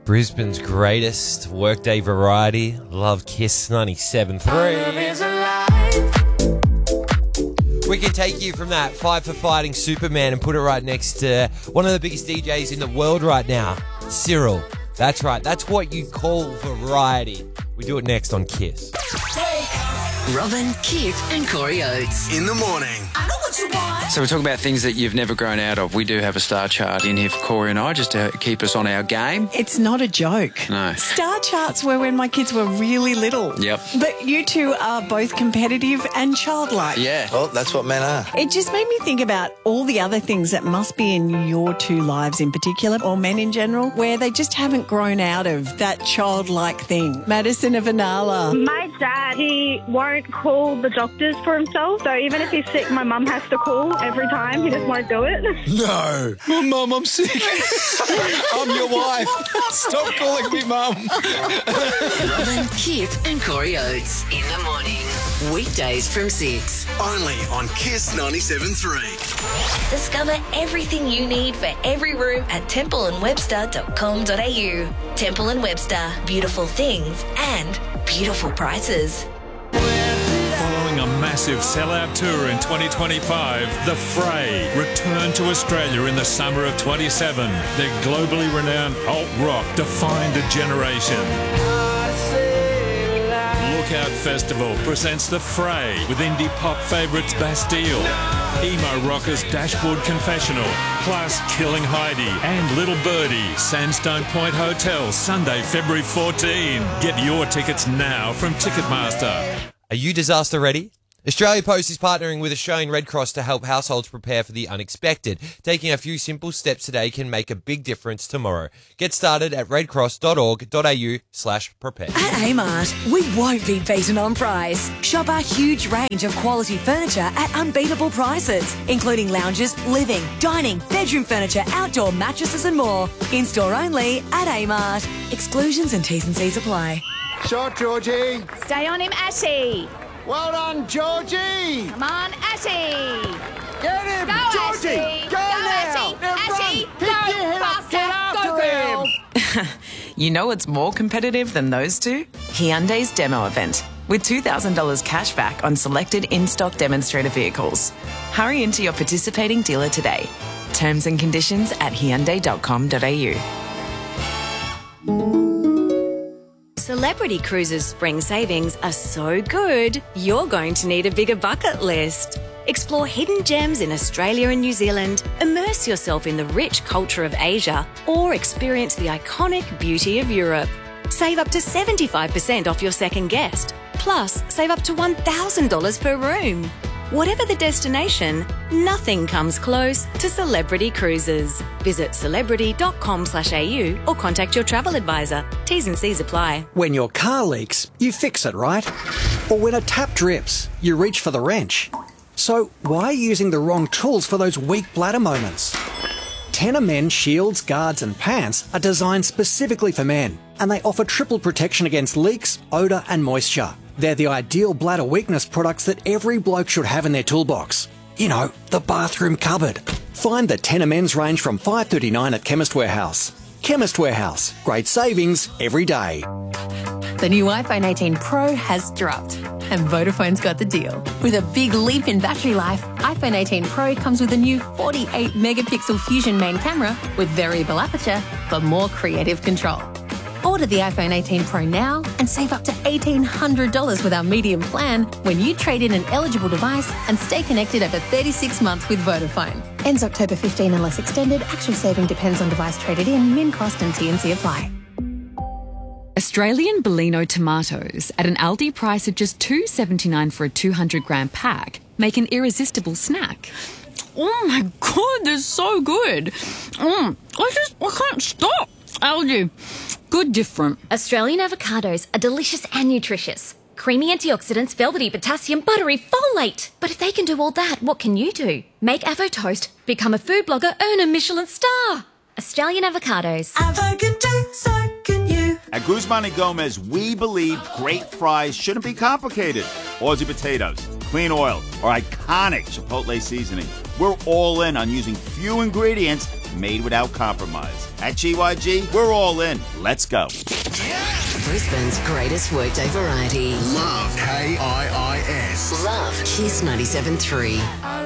Brisbane's greatest workday variety. Love Kiss 97.3. We can take you from that Fight for Fighting Superman and put it right next to one of the biggest DJs in the world right now, Cyril. That's right. That's what you call variety. We do it next on Kiss. Robin, Kip and Corey Oates. In the morning. I know what you want. So we're talking about things that you've never grown out of. We do have a star chart in here for Corey and I, just to keep us on our game. It's not a joke. No. Star charts were when my kids were really little. Yep. But you two are both competitive and childlike. Yeah. Well, that's what men are. It just made me think about all the other things that must be in your two lives in particular, or men in general, where they just haven't grown out of that childlike thing. Madison of Inala. My dad, he won't call the doctors for himself. So even if he's sick, my mum has to call every time. He just won't do it. No. Mum, I'm sick. I'm your wife. Stop calling me Mum. Robin, Kip and Corey Oates. In the morning. Weekdays from 6. Only on Kiss 97.3. Discover everything you need for every room at templeandwebster.com.au. Temple & Webster. Beautiful things and beautiful prices. Following a massive sellout tour in 2025, The Fray return to Australia in the summer of 27. Their globally renowned alt rock defined a generation. Lookout Festival presents The Fray with indie pop favourites Bastille, emo rockers Dashboard Confessional, plus Killing Heidi and Little Birdie, Sandstone Point Hotel, Sunday, February 14. Get your tickets now from Ticketmaster. Are you disaster ready? Australia Post is partnering with Australian Red Cross to help households prepare for the unexpected. Taking a few simple steps today can make a big difference tomorrow. Get started at redcross.org.au/prepare. At Amart, we won't be beaten on price. Shop our huge range of quality furniture at unbeatable prices, including lounges, living, dining, bedroom furniture, outdoor mattresses and more. In-store only at Amart. Exclusions and T's and C's apply. Shot, Georgie. Stay on him, Ashy. Well done, Georgie. Come on, Ashy. Get him, Go, Georgie. Ashy. Go now. Ashy. Now Ashy. run. Pick Go your head up. faster. Get after Go, him. girl. You know what's more competitive than those two? Hyundai's demo event, with $2,000 cash back on selected in-stock demonstrator vehicles. Hurry into your participating dealer today. Terms and conditions at hyundai.com.au. Celebrity Cruises spring savings are so good, you're going to need a bigger bucket list. Explore hidden gems in Australia and New Zealand, immerse yourself in the rich culture of Asia, or experience the iconic beauty of Europe. Save up to 75% off your second guest. Plus, save up to $1,000 per room. Whatever the destination, nothing comes close to Celebrity Cruises. Visit celebrity.com.au or contact your travel advisor. T's and C's apply. When your car leaks, you fix it, right? Or when a tap drips, you reach for the wrench. So why are you using the wrong tools for those weak bladder moments? Tenor Men shields, guards and pants are designed specifically for men, and they offer triple protection against leaks, odour and moisture. They're the ideal bladder weakness products that every bloke should have in their toolbox. You know, the bathroom cupboard. Find the Tenor Men's range from $5.39 at Chemist Warehouse. Chemist Warehouse. Great savings every day. The new iPhone 18 Pro has dropped, and Vodafone's got the deal. With a big leap in battery life, iPhone 18 Pro comes with a new 48-megapixel Fusion main camera with variable aperture for more creative control. Order the iPhone 18 Pro now and save up to $1,800 with our medium plan when you trade in an eligible device and stay connected over 36 months with Vodafone. Ends October 15 unless extended. Actual saving depends on device traded in. Min cost and T&C apply. Australian Bellino tomatoes at an Aldi price of just $2.79 for a 200-gram pack make an irresistible snack. Oh my God, they're so good. I can't stop. Aldi, good different. Australian avocados are delicious and nutritious. Creamy antioxidants, velvety potassium, buttery folate. But if they can do all that, what can you do? Make Avo Toast, become a food blogger, earn a Michelin star. Australian avocados. Avo can do, so can you. At Guzman y Gomez, we believe great fries shouldn't be complicated. Aussie potatoes, clean oil, or iconic Chipotle seasoning. We're all in on using few ingredients, made without compromise. At GYG, we're all in. Let's go. Brisbane's greatest workday variety. Love, K-I-I-S. Love Kiss 97.3.